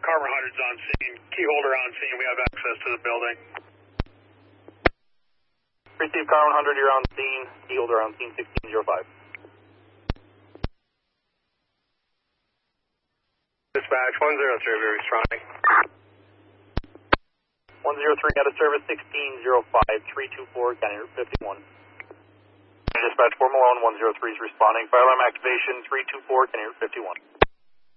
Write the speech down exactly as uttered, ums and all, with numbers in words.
Carver one hundred's on scene. Key holder on scene. We have access to the building. Receive Carver one hundred, you're on scene. Key holder on scene sixteen oh five. Dispatch one zero three, we're responding. one zero three, out of service sixteen oh five, three two four, County Route fifty-one. Dispatch four Malone, one zero three is responding. Fire alarm activation three two four, County Route fifty-one.